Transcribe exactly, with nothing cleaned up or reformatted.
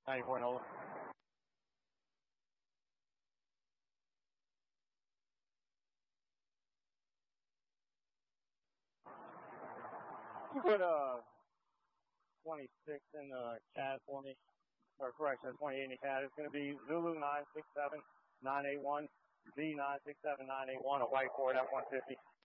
ninety-four Nola. You put uh twenty-six in the C A D for me, or correction, twenty-eight in the C A D. It's going to be Zulu nine six seven nine eight one, Z nine six seven nine eight one, a white Ford F one fifty.